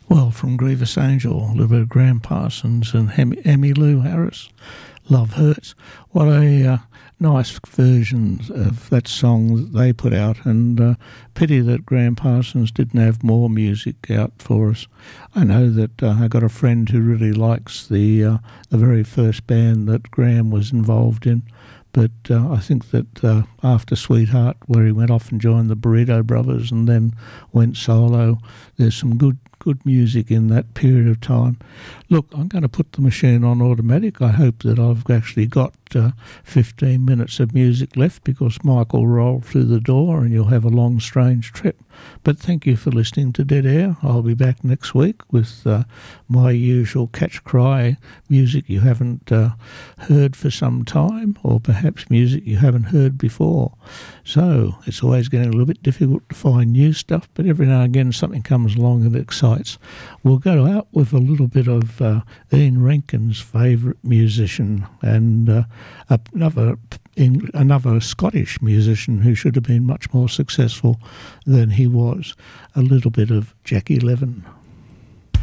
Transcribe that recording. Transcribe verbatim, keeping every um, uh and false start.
Well, from Grievous Angel, a little bit of Graham Parsons and Hem- Emmylou Harris, Love Hurts. What a uh, nice version of that song that they put out, and uh, pity that Graham Parsons didn't have more music out for us. I know that uh, I got a friend who really likes the uh, the very first band that Graham was involved in, but uh, I think that uh, after Sweetheart, where he went off and joined the Burrito Brothers and then went solo, there's some good good music in that period of time. Look, I'm going to put the machine on automatic. I hope that I've actually got uh, fifteen minutes of music left, because Mike will roll through the door and you'll have a long, strange trip. But thank you for listening to Dead Air. I'll be back next week with uh, my usual catch-cry music you haven't uh, heard for some time, or perhaps music you haven't heard before. So it's always getting a little bit difficult to find new stuff, but every now and again something comes along and excites. We'll go out with a little bit of uh, Ian Rankin's favourite musician, and uh, another another Scottish musician who should have been much more successful than he was. A little bit of Jackie Levin.